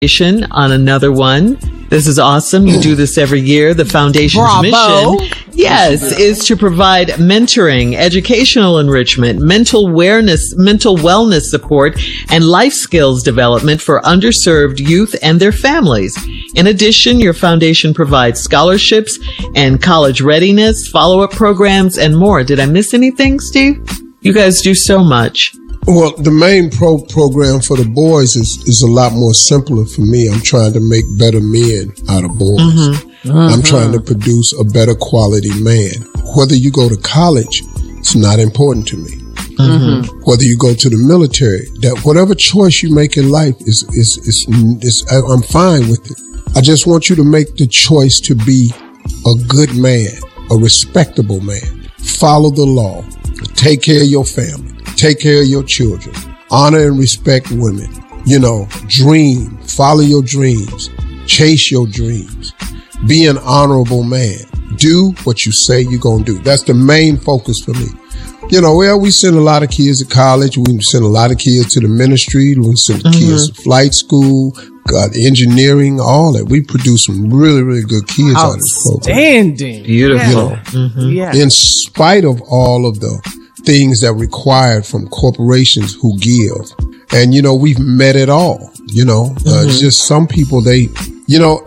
on another one. This is awesome. You do this every year. The foundation's mission, is to provide mentoring, educational enrichment, mental wellness support, and life skills development for underserved youth and their families. In addition, your foundation provides scholarships and college readiness, follow-up programs, and more. Did I miss anything, Steve? You guys do so much. Well, the main program for the boys is a lot more simpler for me. I'm trying to make better men out of boys. I'm trying to produce a better quality man. Whether you go to college, it's not important to me. Whether you go to the military, that whatever choice you make in life is I'm fine with it. I just want you to make the choice to be a good man, a respectable man. Follow the law. Take care of your family. Take care of your children. Honor and respect women. Dream. Follow your dreams. Chase your dreams. Be an honorable man. Do what you say you're going to do. That's the main focus for me. We send a lot of kids to college. We send a lot of kids to the ministry. We send kids to flight school, engineering, all that. We produce some really, really good kids out of this program. Outstanding. Beautiful. In spite of all of the things that are required from corporations who give. And, we've met it all, it's just some people, if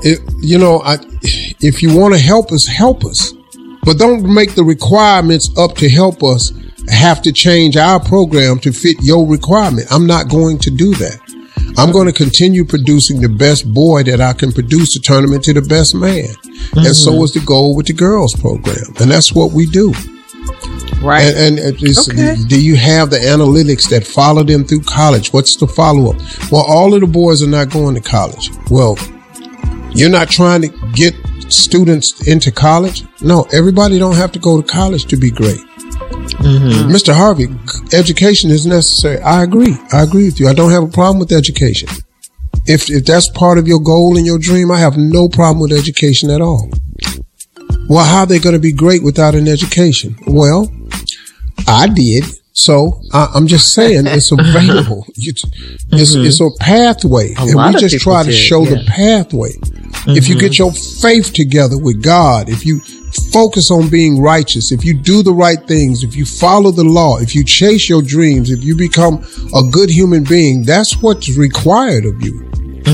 you want to help us, but don't make the requirements up to help us have to change our program to fit your requirement. I'm not going to do that. I'm going to continue producing the best boy that I can produce to turn him into the best man. And so is the goal with the girls program. And that's what we do. Right. And do you have the analytics that follow them through college? What's the follow-up? Well, all of the boys are not going to college. Well, you're not trying to get students into college? No, everybody don't have to go to college to be great. Mr. Harvey, education is necessary. I agree with you. I don't have a problem with education. If that's part of your goal and your dream, I have no problem with education at all. Well, how are they going to be great without an education? Well, I did. So I'm just saying it's available. It's a pathway. And we just try to show the pathway. If you get your faith together with God, if you focus on being righteous, if you do the right things, if you follow the law, if you chase your dreams, if you become a good human being, that's what's required of you.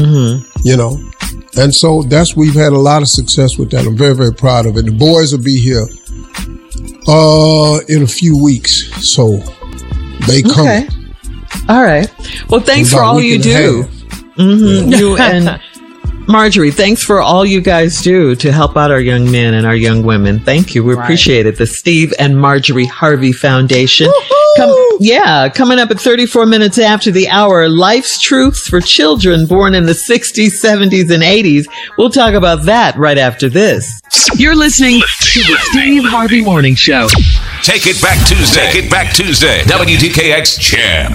And so we've had a lot of success with that. I'm very, very proud of it. The boys will be here in a few weeks. So they come. Okay. All right. Well, thanks for all you do. You and Marjorie, thanks for all you guys do to help out our young men and our young women. Thank you. We appreciate it. The Steve and Marjorie Harvey Foundation. Coming up at 34 minutes after the hour, life's truths for children born in the 60s, 70s, and 80s. We'll talk about that right after this. You're listening to the Steve Harvey Morning Show. Take It Back Tuesday. WDKX Jam.